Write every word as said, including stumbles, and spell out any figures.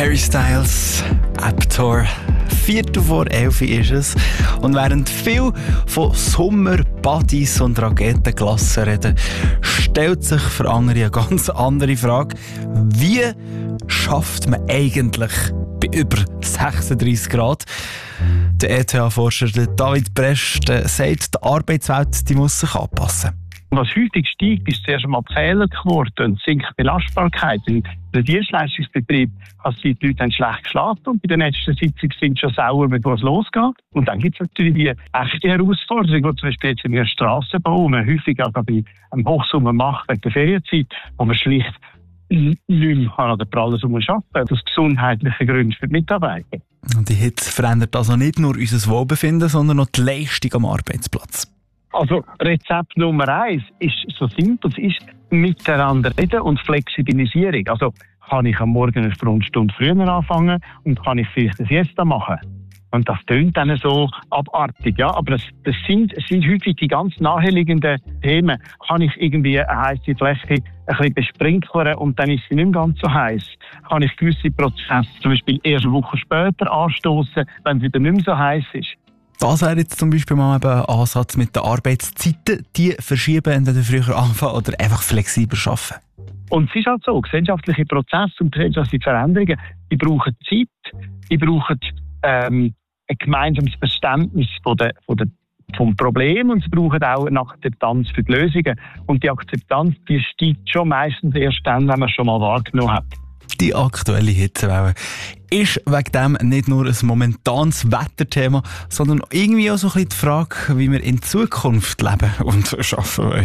Harry Styles, Aptor. Viertel vor elf ist es. Und während viel von Sommer, Buddies und Raketenglassen reden, stellt sich für andere eine ganz andere Frage. Wie schafft man eigentlich bei über sechsunddreissig Grad? Der E T H-Forscher David Bresch sagt, die Arbeitswelt die muss sich anpassen. Was häufig steigt, ist zuerst einmal die Fehlerquote und sinkt die Belastbarkeit. In einem Dienstleistungsbetrieb haben die Leute schlecht geschlafen und bei der nächsten Sitzung sind sie schon sauer, bevor es losgeht. Und dann gibt es natürlich die echte Herausforderung, die zum Beispiel jetzt in einem Strassenbau, wo man häufig auch bei einem Hochsommer macht, wegen der Ferienzeit, wo man schlicht nicht mehr an der prallen Sonne arbeiten kann, aus gesundheitlichen Gründen für die Mitarbeiter. Und die Hitze verändert also nicht nur unser Wohlbefinden, sondern auch die Leistung am Arbeitsplatz. Also Rezept Nummer eins ist so simpel, es ist miteinander reden und Flexibilisierung. Also kann ich am Morgen eine Stunde früher anfangen und kann ich vielleicht ein Siesta machen. Und das tönt dann so abartig, ja. Aber das, das, sind, das sind häufig die ganz naheliegenden Themen. Kann ich irgendwie eine heisse Fläche ein bisschen besprinklern und dann ist sie nicht mehr ganz so heiß? Kann ich gewisse Prozesse zum Beispiel erst eine Woche später anstoßen, wenn es wieder nicht mehr so heiß ist? Das wäre jetzt zum Beispiel mal ein Ansatz mit den Arbeitszeiten, die verschieben, entweder früher anfangen oder einfach flexibler arbeiten. Und es ist halt so, gesellschaftliche Prozesse und gesellschaftliche Veränderungen, die brauchen Zeit, die brauchen ähm, ein gemeinsames Verständnis von der, von der, vom Problem und sie brauchen auch eine Akzeptanz für die Lösungen. Und die Akzeptanz, die steigt schon meistens erst dann, wenn man es schon mal wahrgenommen hat. Die aktuelle Hitzewelle ist wegen dem nicht nur ein momentanes Wetterthema, sondern irgendwie auch so ein bisschen die Frage, wie wir in Zukunft leben und arbeiten wollen.